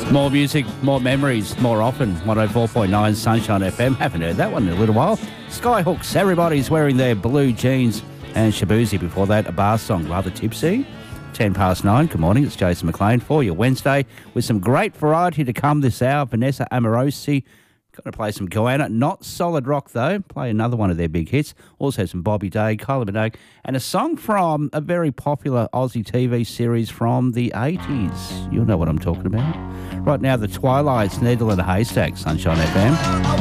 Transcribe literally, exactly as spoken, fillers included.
More music, more memories, more often. one oh four point nine Sunshine F M. Haven't heard that one in a little while. Skyhooks, everybody's wearing their blue jeans. And Shabuzi before that, a bar song, Rather Tipsy. ten past nine. Good morning, it's Jason McLean for you Wednesday with some great variety to come this hour. Vanessa Amorosi. Going to play some Goanna. Not solid rock, though. Play another one of their big hits. Also some Bobby Day, Kylie Minogue, and a song from a very popular Aussie T V series from the eighties. You'll know what I'm talking about. Right now, The Twilights, Needle in a Haystack, Sunshine F M.